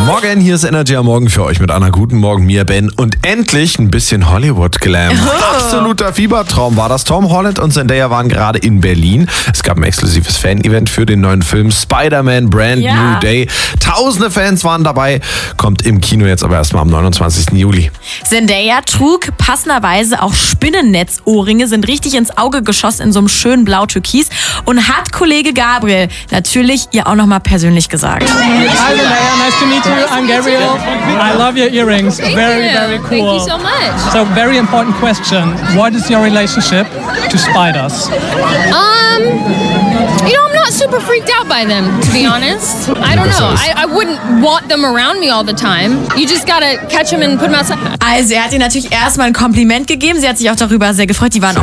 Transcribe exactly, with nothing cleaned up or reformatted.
Morgen, hier ist Energy am Morgen für euch mit Anna. Guten Morgen, mir, Ben. Und endlich ein bisschen Hollywood-Glam. Oh. Absoluter Fiebertraum war das. Tom Holland und Zendaya waren gerade in Berlin. Es gab ein exklusives Fan-Event für den neuen Film Spider-Man Brand Ja. New Day. Tausende Fans waren dabei. Kommt im Kino jetzt aber erstmal am neunundzwanzigsten Juli. Zendaya trug passenderweise auch Spinnennetzohrringe, sind richtig ins Auge geschossen in so einem schönen Blau-Türkis und hat Kollege Gabriel natürlich ihr auch nochmal persönlich gesagt. Hi Zendaya, nice to meet you. I'm Gabriel. I love your earrings. Very, very cool. Thank you so much. So, very important question. What is your relationship to spiders? Um, you know, I'm not super freaked out by them, to be honest. I don't know. I, I wouldn't want them around me all the time. You just gotta catch them and put them outside. Also er hat ihr natürlich erstmal ein Kompliment gegeben. Sie hat sich auch darüber sehr gefreut. Die waren